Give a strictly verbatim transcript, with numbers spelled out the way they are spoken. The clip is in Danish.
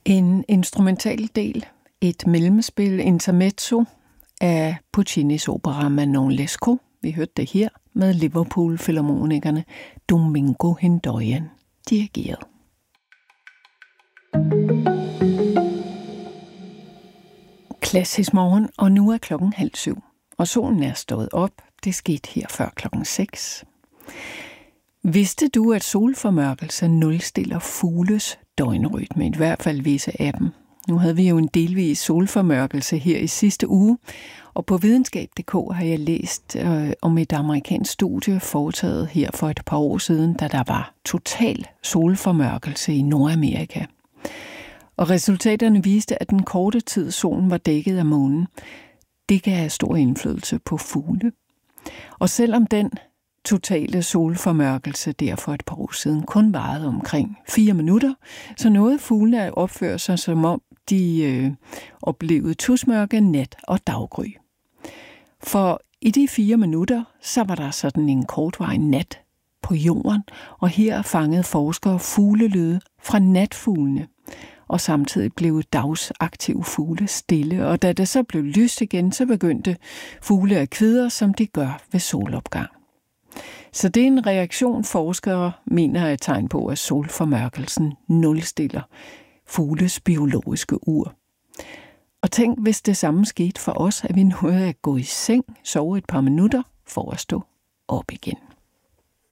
En instrumental del, et mellemspil, intermezzo af Puccinis opera Manon Lescaut. Vi hørte det her med Liverpool-filharmonikerne Domingo Hindoyan dirigeret. Klassisk morgen, og nu er klokken halv syv, og solen er stået op. Det skete her før klokken seks. Vidste du, at solformørkelse nulstiller fugles døgnrytme, i hvert fald visse af dem? Nu havde vi jo en delvis solformørkelse her i sidste uge, og på videnskab punktum d k har jeg læst øh, om et amerikansk studie foretaget her for et par år siden, da der var total solformørkelse i Nordamerika. Og resultaterne viste, at den korte tid solen var dækket af månen, det gav stor indflydelse på fugle. Og selvom den totale solformørkelse der for et par år siden kun varede omkring fire minutter, så nåede fuglene at opføre sig, som om de øh, oplevede tusmørke, nat og daggry. For i de fire minutter, så var der sådan en kortvarig nat på jorden, og her fangede forskere fuglelyde fra natfuglene, og samtidig blev dagsaktive fugle stille, og da det så blev lyst igen, så begyndte fugle at kvidre, som de gør ved solopgang. Så det er en reaktion, forskere mener er et tegn på, at solformørkelsen nulstiller fugles biologiske ur. Og tænk, hvis det samme skete for os, at vi nåede at gå i seng, sove et par minutter for at stå op igen.